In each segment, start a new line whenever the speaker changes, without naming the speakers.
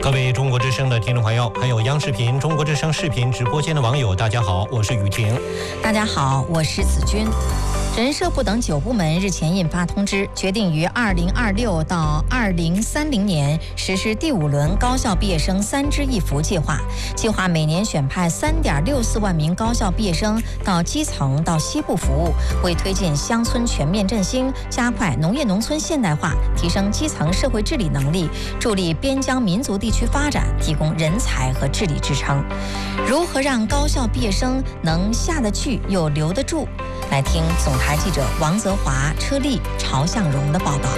各位中国之声的听众朋友，还有央视频、中国之声视频直播间的网友，大家好，我是雨婷。
大家好，我是子君。人社部等9部门日前印发通知，决定于2026到2030年实施第5轮高校毕业生3支1扶计划。计划每年选派3.64万名高校毕业生到基层到西部服务，为推进乡村全面振兴、加快农业农村现代化、提升基层社会治理能力、助力边疆民族地区发展提供人才和治理支撑。如何让高校毕业生能下得去又留得住？来听总台记者王泽华、车丽、曹向荣的报道。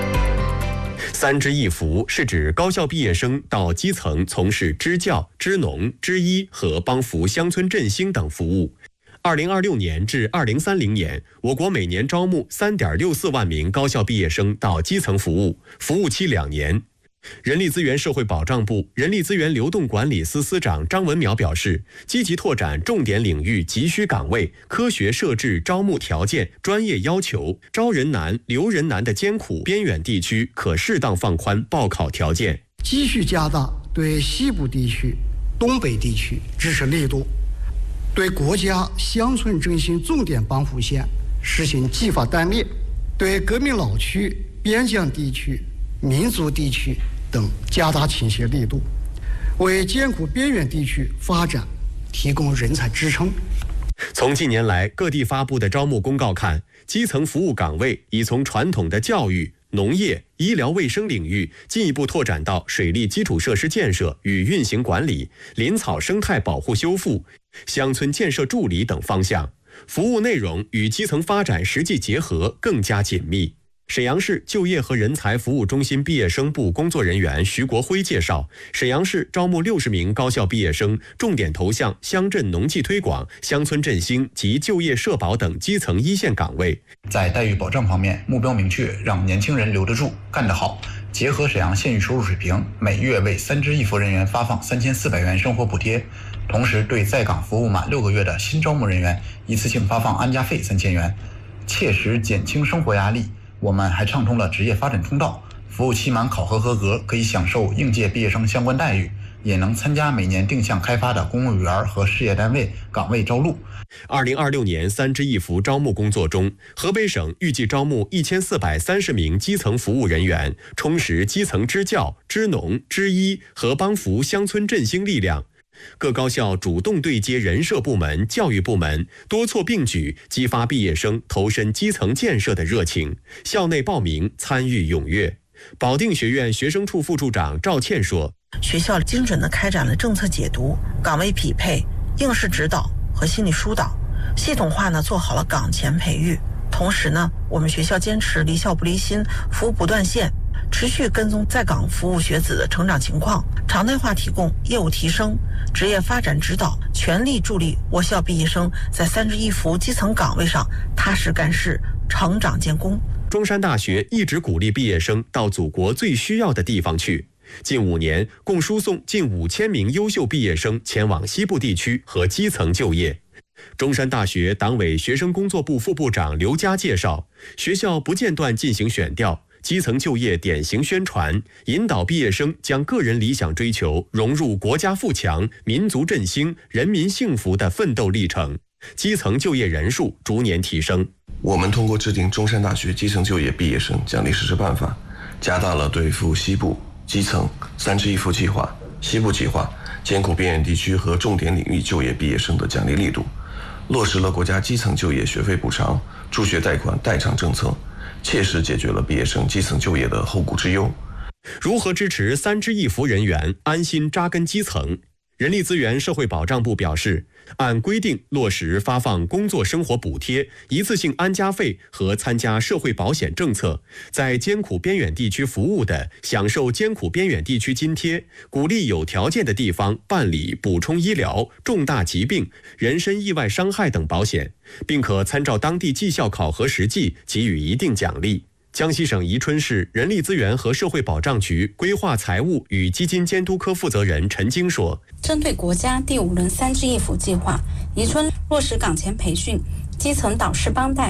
3支1扶是指高校毕业生到基层从事支教、支农、支医和帮扶乡村振兴等服务。2026年至2030年，我国每年招募3.64万名高校毕业生到基层服务，服务期2年。人力资源社会保障部人力资源流动管理司司长张文淼表示，积极拓展重点领域急需岗位，科学设置招募条件、专业要求，招人难、留人难的艰苦边远地区可适当放宽报考条件，
继续加大对西部地区、东北地区支持力度，对国家乡村振兴重点帮扶县实行计划单列，对革命老区、边疆地区、民族地区等加大倾斜力度，为艰苦边远地区发展提供人才支撑。
从近年来各地发布的招募公告看，基层服务岗位已从传统的教育、农业、医疗卫生领域进一步拓展到水利基础设施建设与运行管理、林草生态保护修复、乡村建设助理等方向，服务内容与基层发展实际结合更加紧密。沈阳市就业和人才服务中心毕业生部工作人员徐国辉介绍，沈阳市招募60名高校毕业生，重点投向乡镇农技推广、乡村振兴及就业社保等基层1线岗位。
在待遇保障方面，目标明确，让年轻人留得住、干得好。结合沈阳县域收入水平，每月为3支1扶人员发放3400元生活补贴，同时对在岗服务满6个月的新招募人员一次性发放安家费3000元，切实减轻生活压力。我们还畅通了职业发展通道，服务期满考核合格可以享受应届毕业生相关待遇，也能参加每年定向开发的公务员和事业单位岗位招录。
2026年3支1扶招募工作中，河北省预计招募1430名基层服务人员，充实基层支教、支农、支医和帮扶乡村振兴力量。各高校主动对接人社部门、教育部门，多措并举，激发毕业生投身基层建设的热情。校内报名参与踊跃。保定学院学生处副处长赵倩说：“
学校精准地开展了政策解读、岗位匹配、应试指导和心理疏导，系统化做好了岗前培育。同时我们学校坚持离校不离心，服务不断线。”持续跟踪在岗服务学子的成长情况，常态化提供业务提升、职业发展指导，全力助力我校毕业生在3支1扶基层岗位上踏实干事、成长建功。
中山大学一直鼓励毕业生到祖国最需要的地方去。近5年，共输送近5000名优秀毕业生前往西部地区和基层就业。中山大学党委学生工作部副部长刘佳介绍，学校不间断进行选调、基层就业典型宣传，引导毕业生将个人理想追求融入国家富强、民族振兴、人民幸福的奋斗历程，基层就业人数逐年提升。
我们通过制定中山大学基层就业毕业生奖励实施办法，加大了对赴西部、基层3支1扶计划、西部计划、艰苦边远地区和重点领域就业毕业生的奖励力度，落实了国家基层就业学费补偿、助学贷款代偿政策，切实解决了毕业生基层就业的后顾之忧。
如何支持3支1扶人员安心扎根基层？人力资源社会保障部表示，按规定落实发放工作生活补贴、一次性安家费和参加社会保险政策，在艰苦边远地区服务的享受艰苦边远地区津贴，鼓励有条件的地方办理补充医疗、重大疾病、人身意外伤害等保险，并可参照当地绩效考核实际给予一定奖励。江西省宜春市人力资源和社会保障局规划财务与基金监督科负责人陈晶说，
针对国家第5轮3支1扶计划，宜春落实岗前培训、基层导师帮带，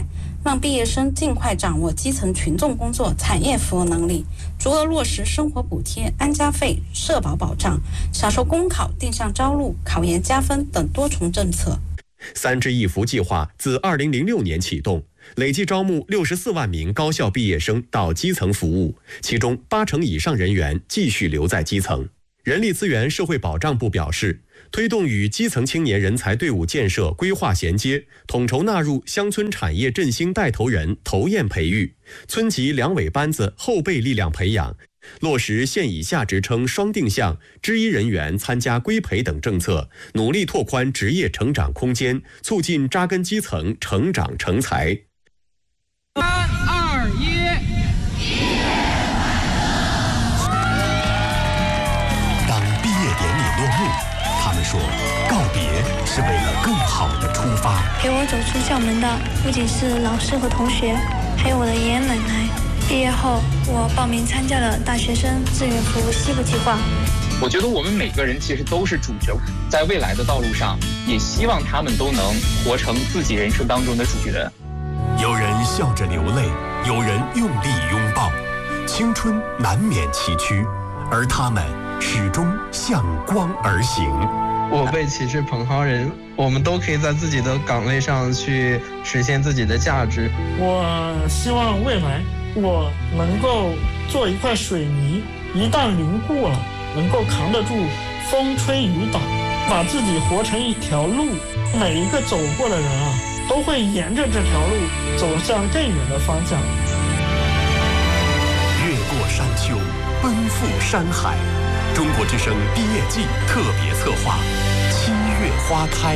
让毕业生尽快掌握基层群众工作、产业服务能力，逐额落实生活补贴、安家费、社保保障，享受公考、定向招录、考研加分等多重政策。
3支一扶计划自2006年启动，累计招募64万名高校毕业生到基层服务，其中80%以上人员继续留在基层。人力资源社会保障部表示，推动与基层青年人才队伍建设规划衔接，统筹纳入乡村产业振兴带头人投验培育，村级两委班子后备力量培养，落实县以下职称双定向、支一人员参加规培等政策，努力拓宽职业成长空间，促进扎根基层成长成才。
3、2、1。
当毕业典礼落幕，他们说，告别是为了更好的出发。
陪我走出校门的不仅是老师和同学，还有我的爷爷奶奶。毕业后，我报名参加了大学生志愿服务西部计划。
我觉得我们每个人其实都是主角，在未来的道路上，也希望他们都能活成自己人生当中的主角。
有人笑着流泪，有人用力拥抱，青春难免崎岖，而他们始终向光而行。
我辈岂是蓬蒿人，我们都可以在自己的岗位上去实现自己的价值。
我希望未来我能够做一块水泥，一旦凝固了，能够扛得住风吹雨打，把自己活成一条路，每一个走过的人啊，都会沿着这条路走向更远的方向。
越过山丘，奔赴山海。中国之声毕业季特别策划，7月花开。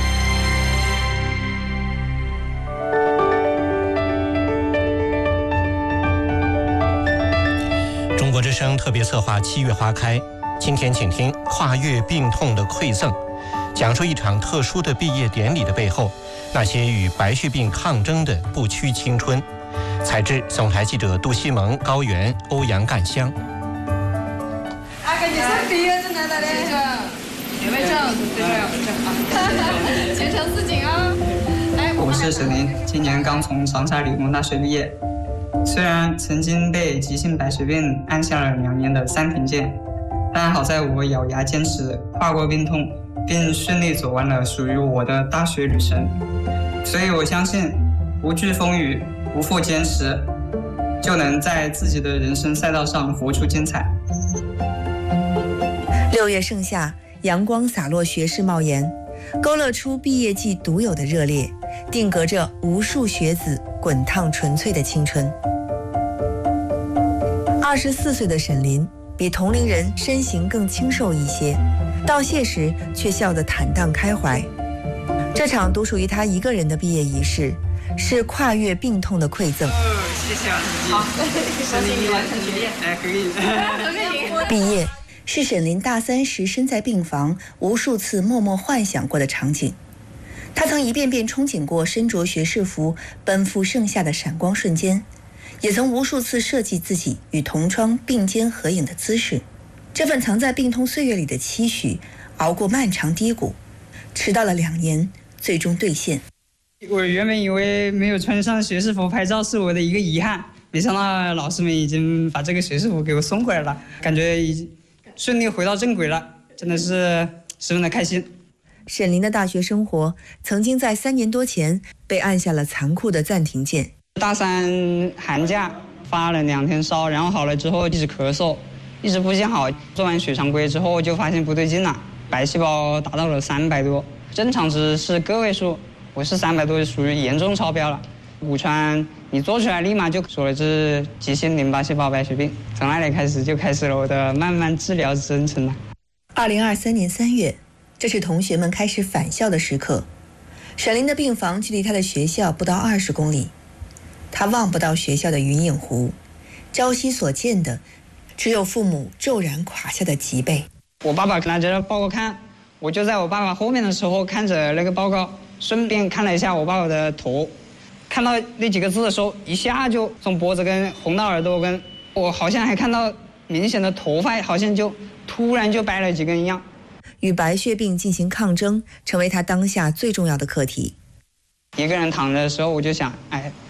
中国之声特别策划7月花开，今天请听跨越病痛的馈赠，讲述一场特殊的毕业典礼的背后，那些与白血病抗争的不屈青春。采制总台记者杜西蒙、高原、欧阳干香。
毕业证拿来的，学位证，前程似锦啊！
我是沈林，今年刚从长沙理工大学毕业。虽然曾经被急性白血病按下了2年的3停键，但好在我咬牙坚持，跨过病痛，并顺利走完了属于我的大学旅程。所以我相信，不惧风雨，不负坚持，就能在自己的人生赛道上活出精彩。
6月盛夏，阳光洒落学士帽檐，勾勒出毕业季独有的热烈，定格着无数学子滚烫纯粹的青春。24岁的沈林比同龄人身形更清瘦一些，道谢时却笑得坦荡开怀。这场独属于他一个人的毕业仪式，是跨越病痛的馈赠。
谢谢啊，好，
恭喜你完成学业。
来，可以。
毕业是沈林大3时身在病房无数次默默幻想过的场景。他曾一遍遍憧憬过身着学士服奔赴盛夏的闪光瞬间，也曾无数次设计自己与同窗并肩合影的姿势。这份藏在病痛岁月里的期许，熬过漫长低谷，迟到了2年，最终兑现。
我原本以为没有穿上学士服拍照是我的一个遗憾，没想到老师们已经把这个学士服给我送回来了，感觉已经顺利回到正轨了，真的是十分的开心。
沈林的大学生活曾经在3年多前被按下了残酷的暂停键。
大3寒假发了2天烧，然后好了之后一直咳嗽，一直不见好。做完血常规之后就发现不对劲了，白细胞达到了300多，正常值是个位数，我是300多，属于严重超标了。骨穿你做出来立马就说了这是急性淋巴细胞白血病，从那里开始就开始了我的慢慢治疗征程了。
2023年3月，这是同学们开始返校的时刻。沈林的病房距离他的学校不到20公里，他望不到学校的云影湖，朝夕所见的只有父母骤然垮下的脊背。
我爸爸拿着报告看，我就在我爸爸后面的时候看着那个报告，顺便看了一下我爸爸的头，看到那几个字的时候，一下就从脖子根红到耳朵根，我好像还看到明显的头发好像就突然就白了几根一样。
与白血病进行抗争，成为他当下最重要的课题。
一个人躺着的时候，我就想，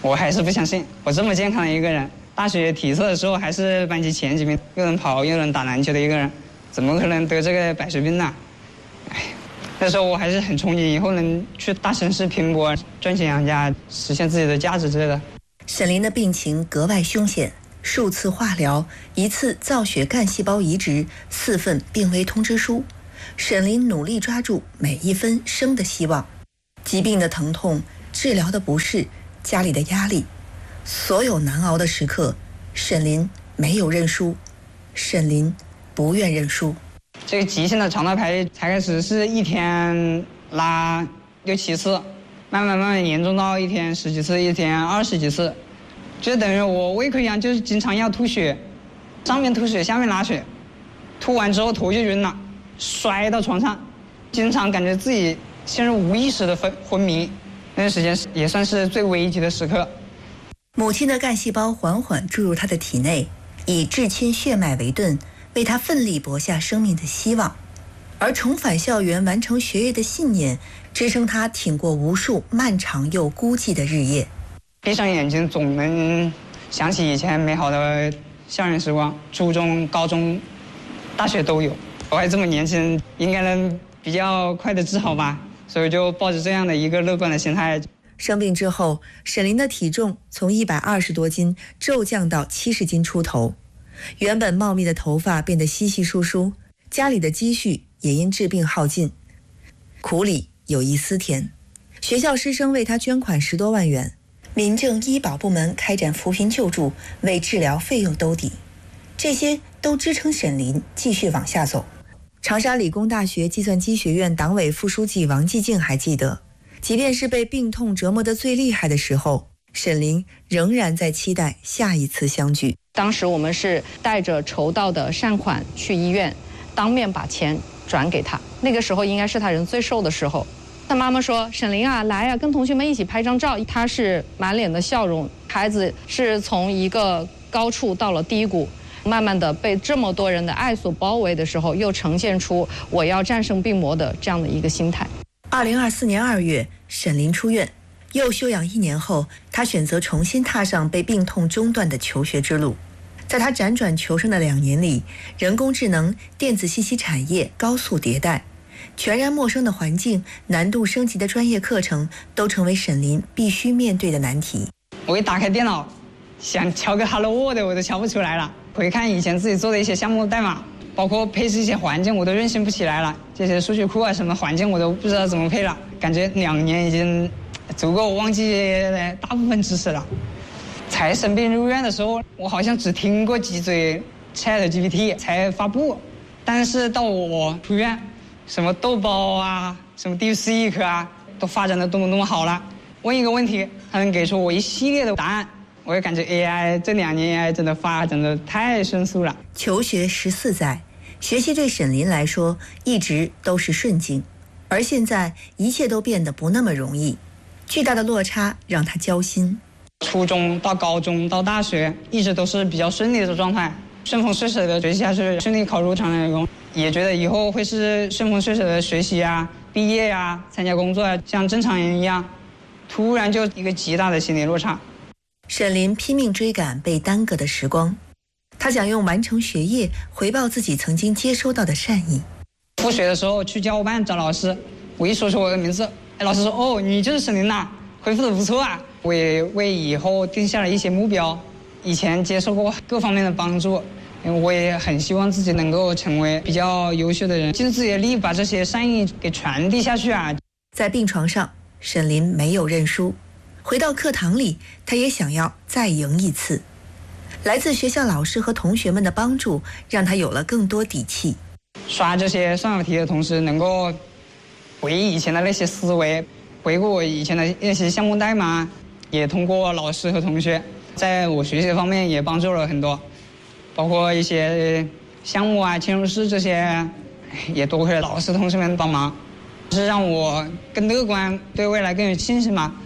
我还是不相信，我这么健康的一个人，大学体测的时候还是班级前几名，又能跑又能打篮球的一个人，怎么可能得这个白血病呢？那时候我还是很憧憬以后能去大城市拼搏，赚钱养家，实现自己的价值之类的。
沈林的病情格外凶险，数次化疗，1次造血干细胞移植，4份病危通知书。沈林努力抓住每一分生的希望。疾病的疼痛，治疗的不适，家里的压力，所有难熬的时刻，沈林没有认输，沈林不愿认输。
这个急性的肠道排列才开始是一天拉6、7次，慢慢严重到一天10几次，一天20几次，就等于我胃溃疡，就是经常要吐血，上面吐血，下面拉血，吐完之后头就晕了，摔到床上，经常感觉自己陷入无意识的昏迷，那段时间也算是最危急的时刻。
母亲的干细胞缓缓注入他的体内，以至亲血脉为盾，为他奋力搏下生命的希望。而重返校园完成学业的信念，支撑他挺过无数漫长又孤寂的日夜。
闭上眼睛总能想起以前美好的校园时光，初中、高中、大学都有。我还这么年轻，应该能比较快的治好吧，所以就抱着这样的一个乐观的心态。
生病之后，沈林的体重从120多斤骤降到70斤出头，原本茂密的头发变得稀稀疏疏，家里的积蓄也因治病耗尽，苦里有一丝甜。学校师生为他捐款10多万元，民政医保部门开展扶贫救助，为治疗费用兜底，这些都支撑沈林继续往下走。长沙理工大学计算机学院党委副书记王继静还记得，即便是被病痛折磨得最厉害的时候，沈林仍然在期待下一次相聚。
当时我们是带着筹到的善款去医院，当面把钱转给他。那个时候应该是他人最瘦的时候。他妈妈说：“沈林啊，来啊，跟同学们一起拍张照。”他是满脸的笑容，孩子是从一个高处到了低谷，慢慢的被这么多人的爱所包围的时候，又呈现出我要战胜病魔的这样的一个心态。
2024年2月，沈林出院，又休养1年后，他选择重新踏上被病痛中断的求学之路。在他辗转求生的2年里，人工智能、电子信息产业高速迭代，全然陌生的环境、难度升级的专业课程，都成为沈林必须面对的难题。
我一打开电脑，想敲个 Hello World 我都敲不出来了。回看以前自己做的一些项目代码，包括配置一些环境，我都运行不起来了。这些数据库啊什么环境我都不知道怎么配了。感觉2年已经足够忘记大部分知识了。才生病入院的时候，我好像只听过几嘴 ChatGPT 才发布，但是到我出院，什么豆包啊，什么 DeepSeek 啊，都发展的多么好了。问一个问题，它能给出我一系列的答案。我也感觉 AI 这2年 AI 真的发展的太迅速了。
求学14载，学习对沈林来说一直都是顺境，而现在一切都变得不那么容易，巨大的落差让他焦心。
初中到高中到大学，一直都是比较顺利的状态，顺风顺水的学习下去，顺利考入长沙理工，也觉得以后会是顺风顺水的学习啊、毕业啊、参加工作啊，像正常人一样。突然就一个极大的心理落差。
沈林拼命追赶被耽搁的时光，他想用完成学业回报自己曾经接收到的善意。
复学的时候去教务办找老师，我一说出我的名字，老师说：“哦，你就是沈林呐，回复的不错啊。”我也为以后定下了一些目标，以前接受过各方面的帮助，我也很希望自己能够成为比较优秀的人，尽自己的力把这些善意给传递下去啊。
在病床上，沈林没有认输，回到课堂里，他也想要再赢一次。来自学校老师和同学们的帮助，让他有了更多底气。
刷这些算法题的同时，能够回忆以前的那些思维，回顾我以前的那些项目代码，也通过老师和同学，在我学习方面也帮助了很多，包括一些项目啊、嵌入式这些，也多亏老师同学们帮忙，是让我更乐观，对未来更有信心嘛。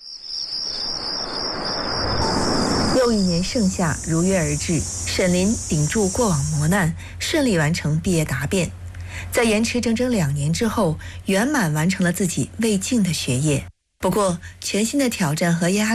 又1年盛夏如约而至，沈林顶住过往磨难，顺利完成毕业答辩，在延迟整整2年之后，圆满完成了自己未尽的学业。不过，全新的挑战和压力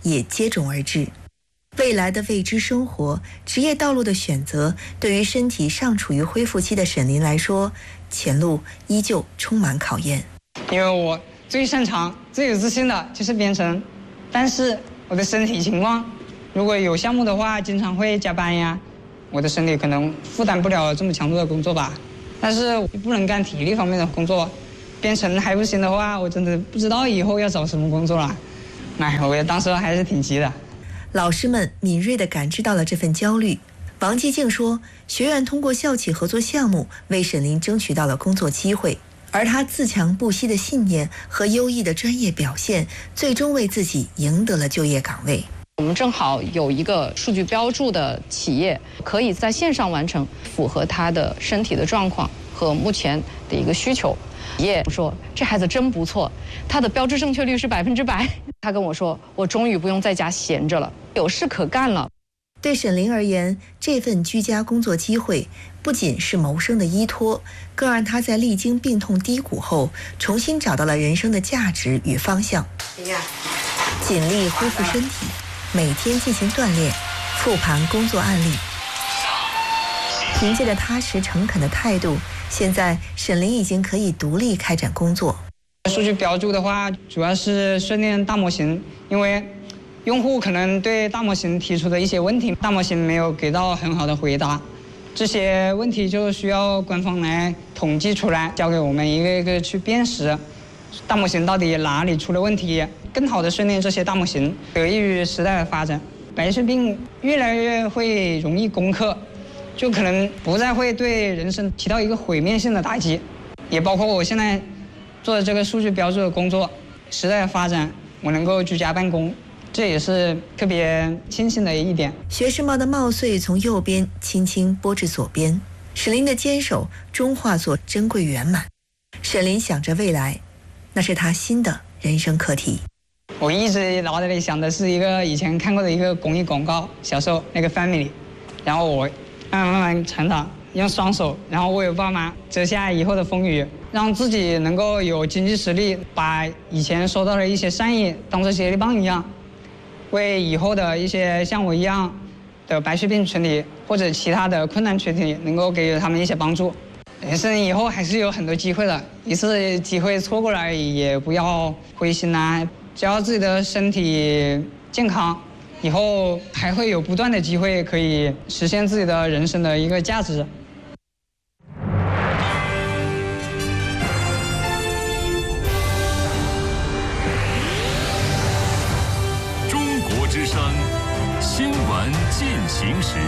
也接踵而至。未来的未知生活、职业道路的选择，对于身体尚处于恢复期的沈林来说，前路依旧充满考验。
因为我最擅长、最有自信的就是编程，但是我的身体情况，如果有项目的话，经常会加班呀，我的身体可能负担不了这么强度的工作吧。但是我不能干体力方面的工作，编程还不行的话，我真的不知道以后要找什么工作了。我当时还是挺急的。
老师们敏锐地感知到了这份焦虑。王继静说，学院通过校企合作项目为沈林争取到了工作机会，而他自强不息的信念和优异的专业表现，最终为自己赢得了就业岗位。
我们正好有一个数据标注的企业，可以在线上完成，符合他的身体的状况和目前的一个需求。也说这孩子真不错，他的标志正确率是100%。他跟我说，我终于不用在家闲着了，有事可干了。
对沈林而言，这份居家工作机会不仅是谋生的依托，更让他在历经病痛低谷后，重新找到了人生的价值与方向。尽力恢复身体，每天进行锻炼，复盘工作案例。凭借着踏实诚恳的态度，现在沈林已经可以独立开展工作。
数据标注的话，主要是训练大模型，因为用户可能对大模型提出的一些问题，大模型没有给到很好的回答，这些问题就需要官方来统计出来，交给我们一个一个去辨识大模型到底哪里出了问题，更好的训练这些大模型，得益于时代的发展，白血病越来越会容易攻克，就可能不再会对人生起到一个毁灭性的打击。也包括我现在做的这个数据标注的工作，时代的发展，我能够居家办公，这也是特别庆幸的一点。
学士帽的帽穗从右边轻轻拨至左边，沈林的坚守终化作珍贵圆满。沈林想着未来，那是他新的人生课题。
我一直脑袋里想的是一个以前看过的一个公益广告，小时候那个 family， 然后我慢慢成长，用双手，然后为我爸妈遮下以后的风雨，让自己能够有经济实力，把以前收到的一些善意当作接力棒一样，为以后的一些像我一样的白血病群体或者其他的困难群体能够给予他们一些帮助。人生以后还是有很多机会的，一次机会错过了也不要灰心啊，只要自己的身体健康，以后还会有不断的机会可以实现自己的人生的一个价值。
中国之声新闻进行时。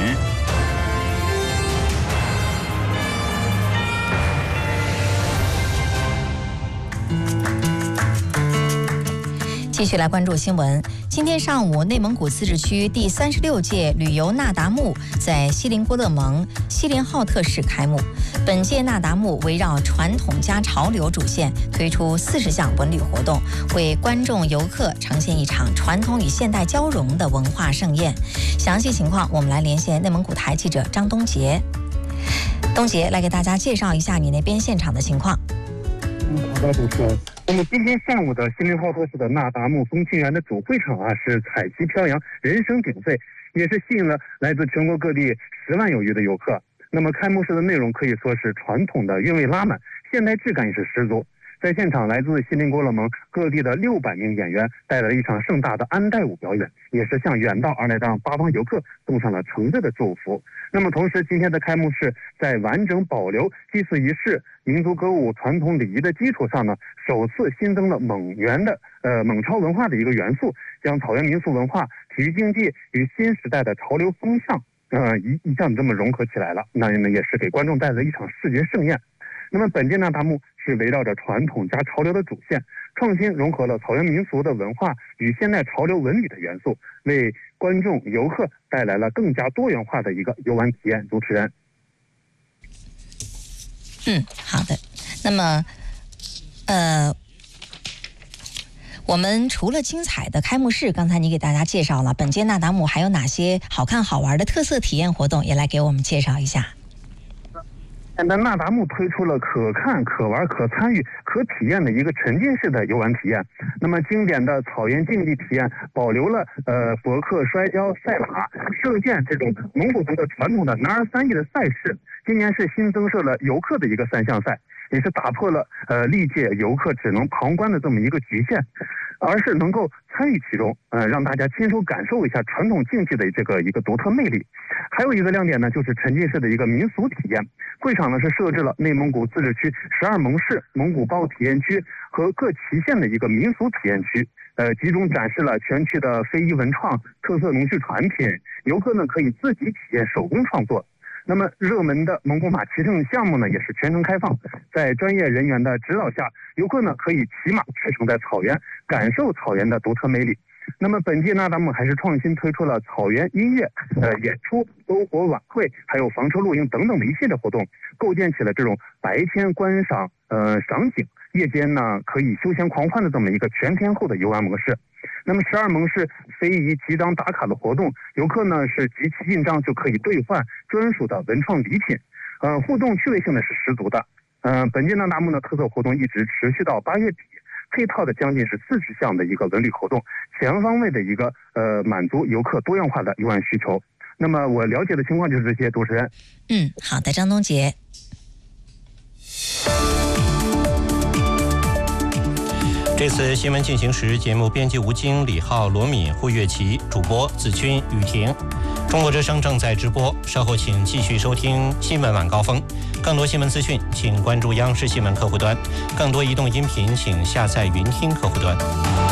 继续来关注新闻。今天上午，内蒙古自治区第36届旅游那达慕在锡林郭勒盟锡林浩特市开幕。本届那达慕围绕传统加潮流主线，推出40项文旅活动，为观众游客呈现一场传统与现代交融的文化盛宴。详细情况，我们来连线内蒙古台记者张东杰。东杰来给大家介绍一下你那边现场的情况。
好的，主持人。那么今天上午的锡林浩特市的那达慕风情园的主会场是彩旗飘扬，人声鼎沸，也是吸引了来自全国各地10万有余的游客。那么开幕式的内容可以说是传统的韵味拉满，现代质感也是十足。在现场，来自锡林郭勒盟各地的600名演员带来了一场盛大的安代舞表演，也是向远道而来的八方游客送上了诚挚的祝福。那么同时，今天的开幕式在完整保留祭祀仪式、民族歌舞传统礼仪的基础上呢，首次新增了蒙元的蒙超文化的一个元素，将草原民俗文化、体育竞技与新时代的潮流风向一项这么融合起来了，那也是给观众带来一场视觉盛宴。那么本届那达慕是围绕着传统加潮流的主线，创新融合了草原民俗的文化与现代潮流文旅的元素，为观众游客带来了更加多元化的一个游玩体验。主持人，
好的。那么我们除了精彩的开幕式，刚才你给大家介绍了，本届那达慕还有哪些好看好玩的特色体验活动，也来给我们介绍一下。
那纳达慕推出了可看、可玩、可参与、可体验的一个沉浸式的游玩体验。那么经典的草原竞技体验保留了博克、摔跤、赛马、射箭这种蒙古族的传统的男儿三艺的赛事。今年是新增设了游客的一个3项赛，也是打破了历届游客只能旁观的这么一个局限，而是能够参与其中，让大家亲手感受一下传统竞技的这个一个独特魅力。还有一个亮点呢，就是沉浸式的一个民俗体验。会场呢是设置了内蒙古自治区12盟市、蒙古包体验区和各旗县的一个民俗体验区，集中展示了全区的非遗文创、特色农畜产品，游客呢可以自己体验手工创作。那么热门的蒙古马骑乘项目呢也是全程开放，在专业人员的指导下，游客呢可以骑马驰骋在草原，感受草原的独特魅力。那么本届纳达慕还是创新推出了草原音乐、演出、篝火晚会，还有房车露营等等的一系列活动，构建起了这种白天观赏赏景，夜间呢可以休闲狂欢的这么一个全天候的游玩模式。那么12盟市非遗集章打卡的活动，游客呢是集齐印章就可以兑换专属的文创礼品，互动趣味性呢是十足的。本届纳达慕的特色活动一直持续到8月底，配套的将近是40项的一个文旅活动，全方位的一个满足游客多样化的游玩需求。那么我了解的情况就是这些，主持人。
好的，张东杰。
这次新闻进行时，节目编辑吴京、李浩、罗敏、胡月琪，主播子君、雨婷。中国之声正在直播，稍后请继续收听新闻晚高峰。更多新闻资讯，请关注央视新闻客户端；更多移动音频，请下载云听客户端。